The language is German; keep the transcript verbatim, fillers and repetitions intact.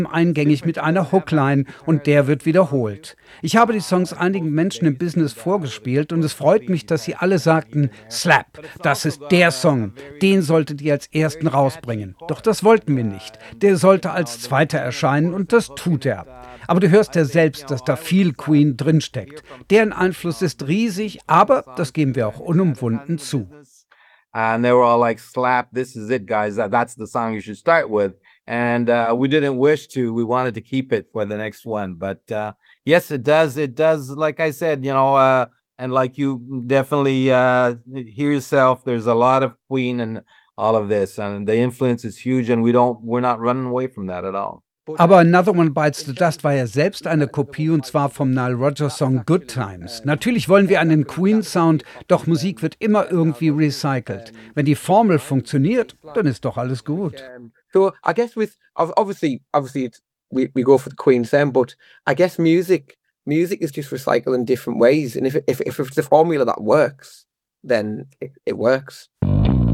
eingängig mit einer Hookline und der wird wiederholt. Ich habe die Songs einigen Menschen im Business vorgespielt und es freut mich, dass sie alle sagten, Slap, das ist der Song, den solltet ihr als ersten rausbringen. Doch das wollten wir nicht. Der sollte als zweiter erscheinen und das tut er. Aber du hörst ja selbst, dass da viel Queen drinsteckt. Deren Einfluss ist riesig, aber das geben wir auch unumwunden zu. And they were all like, "Slap, this is it, guys. That, that's the song you should start with." And uh, we didn't wish to. We wanted to keep it for the next one. But uh, yes, it does. It does. Like I said, you know, uh, and like you definitely uh, hear yourself. There's a lot of Queen and all of this, and the influence is huge. And we don't. We're not running away from that at all. Aber Another One Bites the Dust war ja selbst eine Kopie und zwar vom Nile Rodgers Song Good Times. Natürlich wollen wir einen Queen-Sound, doch Musik wird immer irgendwie recycelt. Wenn die Formel funktioniert, dann ist doch alles gut. So I guess with obviously, obviously it's, we we go for the Queen sound, but I guess music music is just recycled in different ways, and if if if it's a formula that works, then it, it works.